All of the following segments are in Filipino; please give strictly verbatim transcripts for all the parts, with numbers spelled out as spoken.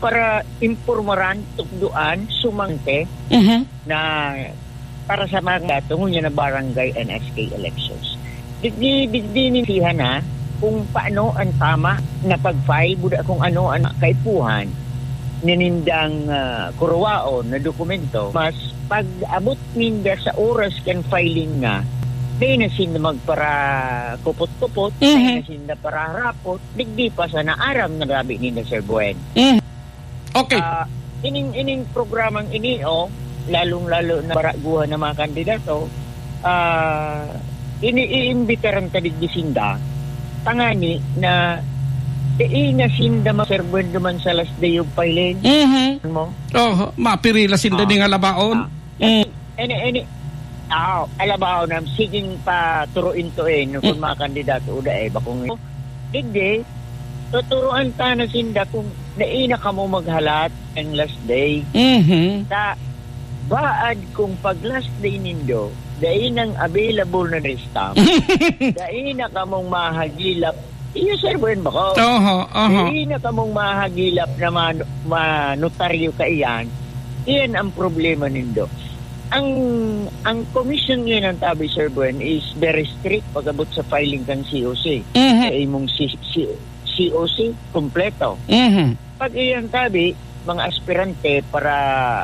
para impormaran, tukduan, sumangte Mhm. na para sa mga tungo niya na barangay N S K elections. Digdi digdi ni siya na kung paano ang tama na pag-file buda kung ano ang kaipuhan ninindang uh, kurwaon na dokumento. Mas pag-abot ninda sa oras kan filing nga, di na sinda magpara kupot-kupot, Mhm. di na sinda para rapot, digdi pa sa naaram na rabi ninda Sir Buen. Mhm. Okay. Ah, ining ining programang ini oh, lalong-lalo na baraguhan ng mga kandidato, ah ini-iimbitaran ta digdi sinda tangani na di na sinda maserbuan duman sa last day of filing Mhm. mo. Oh, mapirila sinda Ah. ni nga labaon. Mm. Any any ah, alabaw na siging pa turuin to eh no, kung mga kandidato uda eh bakong digdi tuturuan ta na sinda kung naina ka mo maghalat ang last day Mhm. ta baad kung pag last day nindo dahil nang available na restamp dahil na kamong mahagilap iyo Sir Buen ba ko Oho, oho. dahil na kamong mahagilap na man- manotaryo ka iyan iyan ang problema nindo ang ang commission ngayon ng Tabi Sir Buen is very strict pag-abot sa filing kang C O C Mhm. kaya imong C- C- C O C kompleto Mhm. pag iyan Tabi mga aspirante para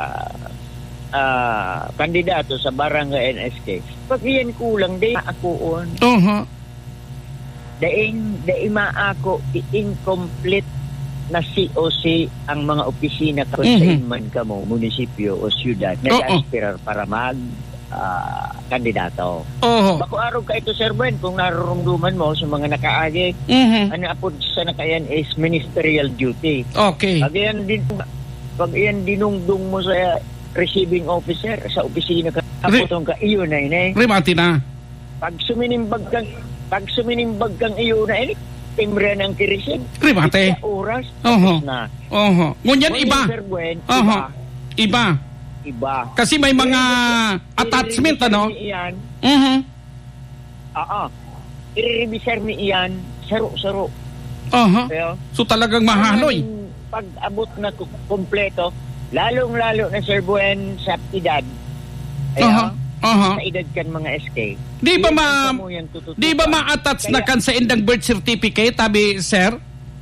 ah kandidato sa barangay N S K. Pag iyan kulang, di maakoon. Oho. Daing, di maako, incomplete na C O C ang mga opisina kung Mhm. sa inman ka mo, munisipyo o syudad, nag-aspirar para mag ah, kandidato. Oho. Bako araw ka ito, Sir Buen, kung narurungduman mo sa mga nakaagi, Mhm. ano apod sa nakayan is ministerial duty. Okay. Pag iyan din, pag iyan dinungdung mo sa receiving officer sa opisina ka, apotong ka iyo na ini. Rimati na. Pag suminimbag kang, pag suminimbag kang iyo na ini, timbre ng kirisip. Rimate. Sa oras, Oho. tapos na. Oho. Ngunyan Ngunyan, iba. Sir Buen, Oho. iba. Iba. Iba. Kasi may mga attachment, ano? Iyan, Mhm. oo. I-revisar ni iyan, saro-saro. Oho. Pero, So talagang mahaloy. pag abot na ku- kumpleto, lalong-lalo na Sir Buen sa edad. Oho. Ayan, Oho. sa edad kan mga S K. Di ba Iyan ma ang mo yan tututukan. Di ba ma-attach na Kaya- kan sa indang birth certificate, tabi sir?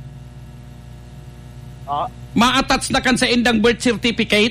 Oh, Ma-attach na kan sa indang birth certificate?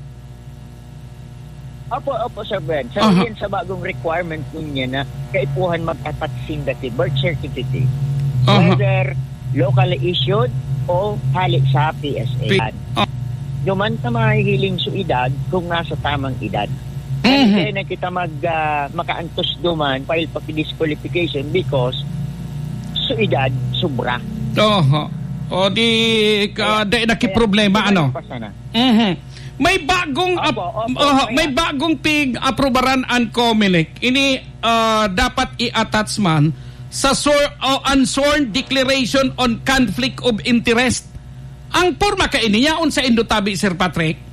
opo, opo, Sir Ben. Sa Aha. yan sa bagong requirement niya na kaipuhan mag-attach sinda ti birth certificate. Aha. Whether locally issued o halik sa P S A. P- oh. Duman ta mahihiling su edad kung nasa tamang edad. Mhm. Kaya na kita mag ah, makaantos duman file pa disqualification because su edad sobra. Oho. O di ka di nakiproblema ano? Pasa na. Mhm. May bagong ap- Opo, opo, oh, kaya- may bagong pig aprobaran ang Comelec. Ini ah, dapat i-attach man sa sor- o unsworn declaration on conflict of interest. Ang porma ka ini yaon sa Indotabi, Sir Patrick.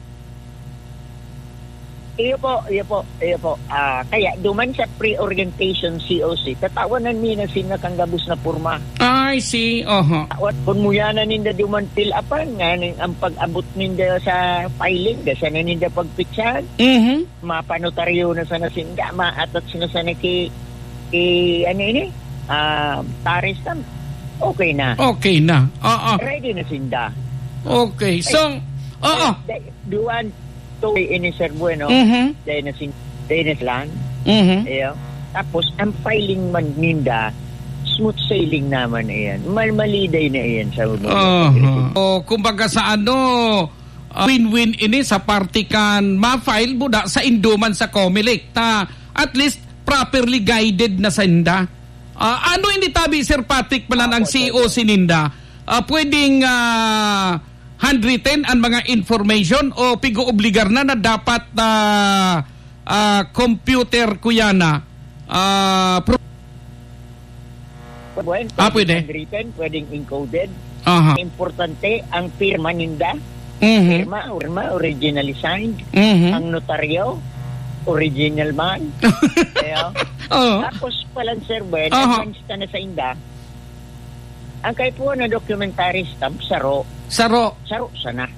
Iyo po, iyo po, iyo po. Ah, kaya duman sa pre-orientation C O C, tatawanan mi na sina kang gabus na porma. I see. Oho. At kung muyana ninda duman fill upan nga ning- ang pag-abot ninda sa filing, da sana ninda pagpitsahan, Mhm. mapanotaryo na sana sinda, maatat na sana ki, ki ano ini, ah, taris tam. Okay na. Okay na. Oo. Ready na sinda. Okay. So, oo. Eh, duwan to ini Sir Bueno, Mhm. dahil na sin, dahil na land. Mhm. Ayo. Tapos, ang filing man ninda, smooth sailing naman na yan. Malmaliday na yan sa ulo. Uh-huh. O kumbaga sa ano, uh, win-win ini sa party kan ma-file mo da sa induman sa Comelec ta at least properly guided na sa inda. Ah, ano hindi tabi Sir Patrick pala ng C E O sininda? Ah, pwedeng ah, handwritten ang mga information o pigo-obligar na na dapat na ah, computer kuyana ah, pro- Pwede, Ah, pwede. handwritten, pwedeng encoded. aha. Importante, ang firma ninda. Mhm. Firma, firma, originally signed. Mhm. Ang notaryo, original man. Ayo. Oo. Tapos palang Sir Ben, Aha. advance ka na sa inda. Ang kay po na documentary stamp, saro. Saro. Saro sana.